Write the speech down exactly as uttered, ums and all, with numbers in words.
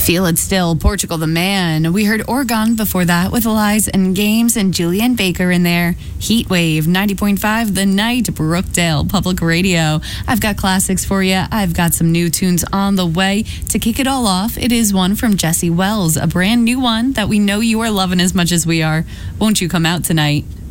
Feel It Still, Portugal the Man. We heard Oregon before that with Lies and Games and Julianne Baker in there. Heat Wave, ninety point five The Night, Brookdale Public Radio. I've got classics for you. I've got some new tunes on the way. To kick it all off, it is one from Jesse Wells, a brand new one that we know you are loving as much as we are. Won't You Come Out Tonight?